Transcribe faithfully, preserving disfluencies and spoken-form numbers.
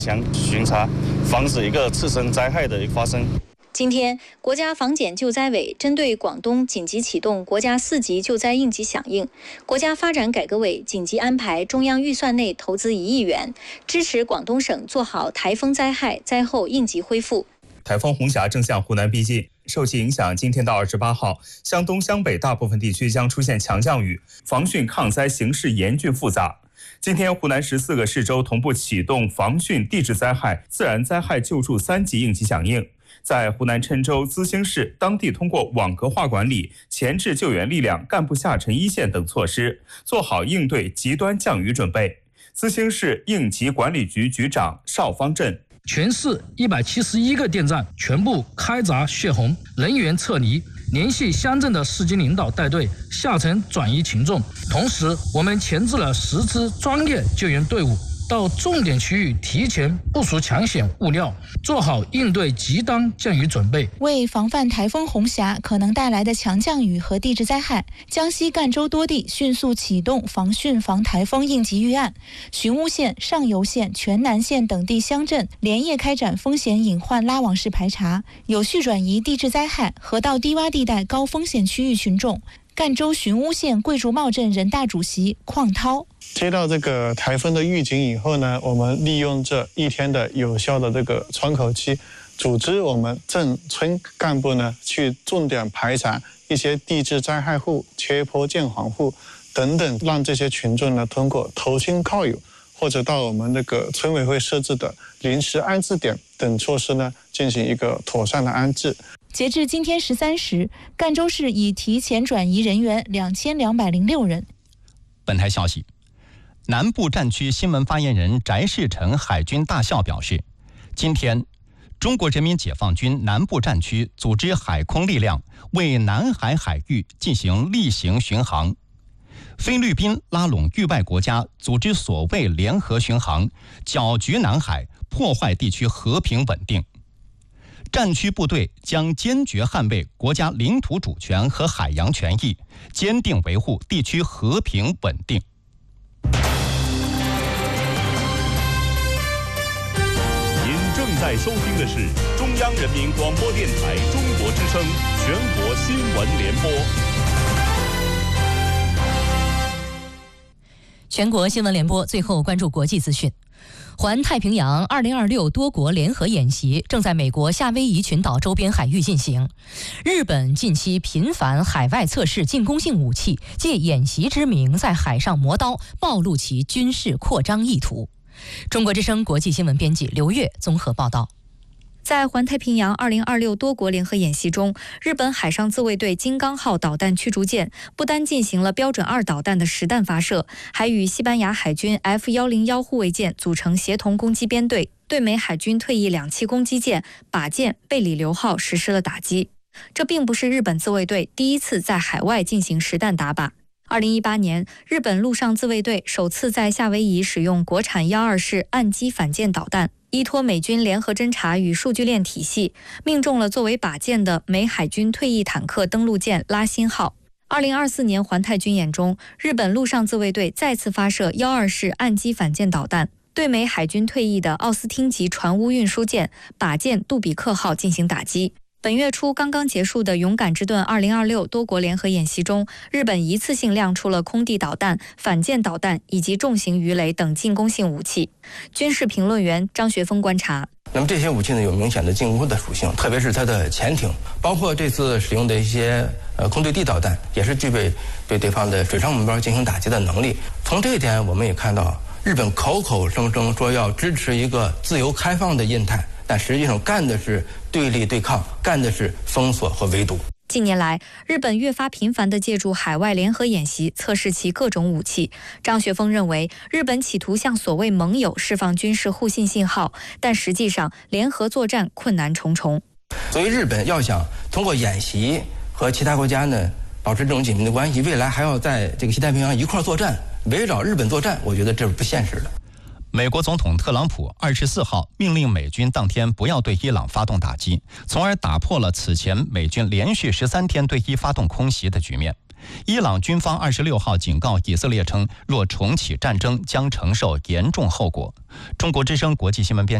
想巡查，防止一个次生灾害的一个发生。 今天，国家防检救灾委针对广东紧急启动国家四级救灾应急响应，国家发展改革委紧急安排中央预算内投资一亿元，支持广东省做好台风灾害灾后应急恢复。 台风红霞正向湖南逼近，受其影响，今天到二十八号，湘东、湘北大部分地区将出现强降雨，防汛抗灾形势严峻复杂。今天，湖南十四个市州同步启动防汛地质灾害、自然灾害救助三级应急响应。在湖南郴州、资兴市，当地通过网格化管理、前置救援力量、干部下沉一线等措施，做好应对极端降雨准备。资兴市应急管理局局长邵方振： 全市一百七十一个电站全部开闸泄洪，人员撤离，联系乡镇的市级领导带队下沉转移群众。同时，我们前置了十支专业救援队伍，到重点区域提前部署抢险物料，做好应对极端降雨准备。 为防范台风红霞可能带来的强降雨和地质灾害，江西赣州多地迅速启动防汛防台风应急预案，寻乌县、上游县、全南县等地乡镇连夜开展风险隐患拉网式排查，有序转移地质灾害河道低洼地带高风险区域群众。赣州寻乌县桂竹茂镇人大主席邝涛： 接到这个台风的预警以后呢，我们利用这一天的有效的这个窗口期，组织我们镇村干部呢去重点排查一些地质灾害户、缺坡建房户等等，让这些群众呢通过投亲靠友或者到我们那个村委会设置的临时安置点等措施呢进行一个妥善的安置。 截至今天十三时，赣州市已提前转移人员两千两百零六人。 本台消息，南部战区新闻发言人翟世成海军大校表示，今天中国人民解放军南部战区组织海空力量为南海海域进行例行巡航。菲律宾拉拢域外国家组织所谓联合巡航，搅局南海，破坏地区和平稳定。战区部队将坚决捍卫国家领土主权和海洋权益，坚定维护地区和平稳定。 您正在收听的是中央人民广播电台中国之声全国新闻联播。 全国新闻联播，最后关注国际资讯。环太平洋二零二六多国联合演习正在美国夏威夷群岛周边海域进行。日本近期频繁海外测试进攻性武器，借演习之名在海上磨刀，暴露其军事扩张意图。中国之声国际新闻编辑刘越综合报道。 在环太平洋二零二六多国联合演习中，日本海上自卫队金刚号导弹驱逐舰不单进行了标准二导弹的实弹发射，还与西班牙海军 F 一零一 护卫舰组成协同攻击编队，对美海军退役两栖攻击舰靶舰贝里流号实施了打击。这并不是日本自卫队第一次在海外进行实弹打靶。二零一八年，日本陆上自卫队首次在夏威夷使用国产幺二式岸基反舰导弹，依托美军联合侦察与数据链体系，命中了作为靶舰的美海军退役坦克登陆舰拉辛号。二零二四年环太军演中，日本陆上自卫队再次发射幺二式岸基反舰导弹，对美海军退役的奥斯汀级船坞运输舰靶舰杜比克号进行打击。本月初刚刚结束的勇敢之盾二零二六多国联合演习中，日本一次性亮出了空地导弹、反舰导弹以及重型鱼雷等进攻性武器。军事评论员张学峰观察， 那么这些武器呢有明显的进攻的属性，特别是它的潜艇，包括这次使用的一些呃空对地导弹，也是具备对对方的水上目标进行打击的能力。从这一点我们也看到，日本口口声声说要支持一个自由开放的印太，但实际上干的是对立对抗，干的是封锁和围堵。 近年来，日本越发频繁地借助海外联合演习测试其各种武器。张学峰认为，日本企图向所谓盟友释放军事互信信号，但实际上联合作战困难重重。 所以日本要想通过演习和其他国家呢保持这种紧密的关系，未来还要在这个西太平洋一块作战，围绕日本作战，我觉得这是不现实的。 美国总统特朗普二十四号命令美军当天不要对伊朗发动打击，从而打破了此前美军连续十三天对伊发动空袭的局面。 伊朗军方二十六号警告以色列称，若重启战争将承受严重后果。中国之声国际新闻编